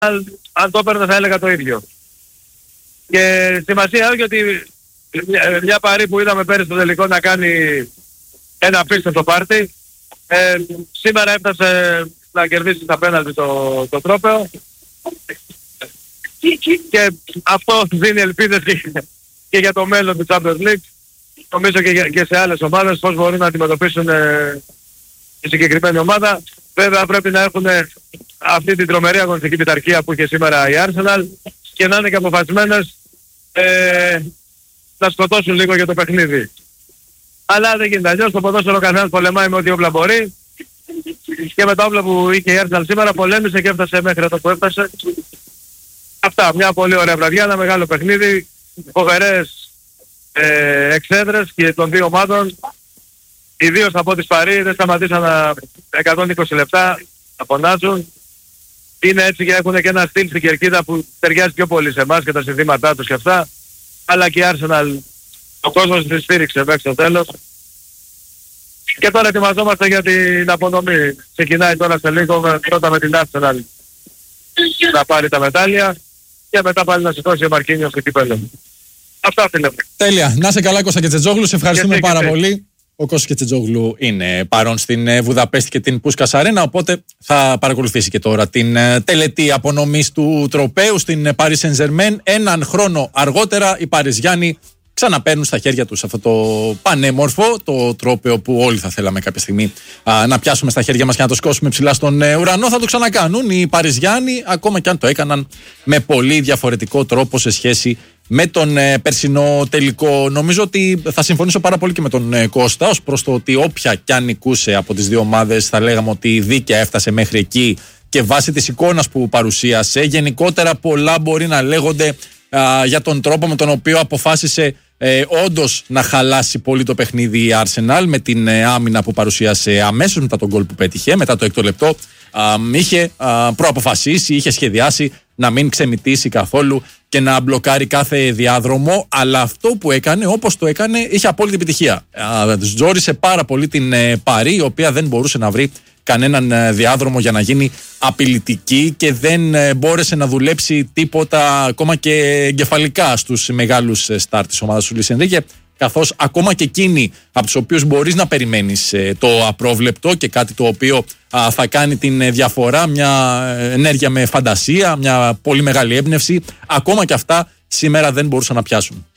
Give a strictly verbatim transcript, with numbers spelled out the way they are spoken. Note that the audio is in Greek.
αν το έπαιρνε θα έλεγα το ίδιο. Και σημασία έχει ότι μια, μια Παρί που είδαμε πέρυσι στο τελικό να κάνει ένα απίστευτο πάρτι, ε, σήμερα έφτασε να κερδίσει τα πέναλτι το, το τρόπαιο και αυτό δίνει ελπίδες και, και για το μέλλον του Champions League, νομίζω και, και σε άλλες ομάδες πώς μπορούν να αντιμετωπίσουν ε, τη συγκεκριμένη ομάδα. Βέβαια πρέπει να έχουν αυτή την τρομερή αγωνιστική πειθαρχία που είχε σήμερα η Arsenal και να είναι και αποφασισμένες ε, να σκοτώσουν λίγο για το παιχνίδι. Αλλά δεν γίνεται αλλιώς, το ποδόσφαιρο καθένας πολεμάει με ό,τι όπλα μπορεί και με τα όπλα που είχε η Arsenal σήμερα πολέμησε και έφτασε μέχρι εδώ που έφτασε. Αυτά, μια πολύ ωραία βραδιά, ένα μεγάλο παιχνίδι, φοβερές ε, εξέδρες και των δύο ομάδων. Ιδίως από τις Παρί δεν σταματήσαν εκατόν είκοσι λεπτά να φωνάζουν. Είναι έτσι και έχουν και ένα στυλ στην κερκίδα που ταιριάζει πιο πολύ σε εμάς και τα συνθήματά τους και αυτά. Αλλά και η Arsenal, ο κόσμος τη στήριξε μέχρι το τέλος. Και τώρα ετοιμαζόμαστε για την απονομή. Ξεκινάει τώρα σε λίγο πρώτα με την Arsenal να πάρει τα μετάλλια και μετά πάλι να σηκώσει ο Μαρκίνιος στο κυπέλλο. Αυτά φίλε. Τέλεια. Να είσαι καλά Κώστα Κετσετζόγλου, σε ευχαριστούμε και πάρα και πολύ. Ο Κώστας Κετσετζόγλου είναι παρόν στην Βουδαπέστη και την Πούσκας Αρένα, οπότε θα παρακολουθήσει και τώρα την τελετή απονομής του τροπαίου στην Paris Saint-Germain. Έναν χρόνο αργότερα οι Παριζιάνοι ξαναπαίρνουν στα χέρια τους αυτό το πανέμορφο, το τρόπαιο που όλοι θα θέλαμε κάποια στιγμή α, να πιάσουμε στα χέρια μας και να το σκόσουμε ψηλά στον ε, ουρανό. Θα το ξανακάνουν οι Παριζιάνοι, ακόμα και αν το έκαναν με πολύ διαφορετικό τρόπο σε σχέση με τον ε, περσινό τελικό. Νομίζω ότι θα συμφωνήσω πάρα πολύ και με τον ε, Κώστα ως προς το ότι όποια κι αν νικούσε από τις δύο ομάδες θα λέγαμε ότι δίκαια έφτασε μέχρι εκεί και βάσει της εικόνας που παρουσίασε. Γενικότερα πολλά μπορεί να λέγονται α, για τον τρόπο με τον οποίο αποφάσισε ε, όντως να χαλάσει πολύ το παιχνίδι η Arsenal με την ε, άμυνα που παρουσίασε αμέσως μετά τον γκολ που πέτυχε, μετά το έκτο λεπτό. Α, είχε α, προαποφασίσει, είχε σχεδιάσει να μην ξεμητήσει καθόλου και να μπλοκάρει κάθε διάδρομο, αλλά αυτό που έκανε, όπως το έκανε, είχε απόλυτη επιτυχία. Ζόρισε πάρα πολύ την ε, Παρί, η οποία δεν μπορούσε να βρει κανέναν ε, διάδρομο για να γίνει απειλητική και δεν ε, μπόρεσε να δουλέψει τίποτα ακόμα και εγκεφαλικά στους μεγάλους ε, στάρ της ομάδας του Λουίς Ενρίκε, καθώς ακόμα και εκείνοι από τους οποίους μπορείς να περιμένεις ε, το απρόβλεπτο και κάτι το οποίο α, θα κάνει την ε, διαφορά, μια ενέργεια με φαντασία, μια πολύ μεγάλη έμπνευση, ακόμα και αυτά σήμερα δεν μπορούσαν να πιάσουν.